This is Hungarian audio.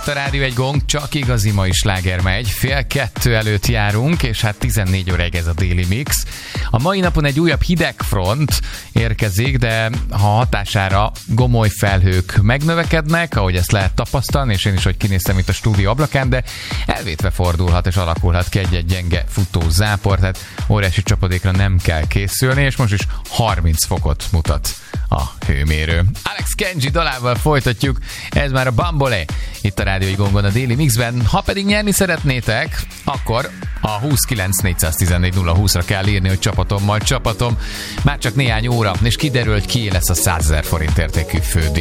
itt a Rádió Egy Gong, csak igazi mai sláger megy. 1:30 előtt járunk, és hát 14 óráig ez a Daily Mix. A mai napon egy újabb hidegfront érkezik, de ha hatására gomoly felhők megnövekednek, ahogy ezt lehet tapasztalni, és én is, hogy kinéztem itt a stúdió ablakán, de elvétve fordulhat és alakulhat ki egy gyenge futó zápor, tehát óriási csapadékra nem kell készülni, és most is 30 fokot mutat a hőmérő. Alex Kenji dalával folytatjuk, ez már a Bambolé, itt a Rádió Egy Gongon a Daily Mixben. Ha pedig nyerni szeretnétek, akkor a 29 414 020-ra kell írni, hogy csapatom, majd csapatom. Már csak néhány óra, és kiderül, hogy ki lesz a 100 000 forint értékű fődíj.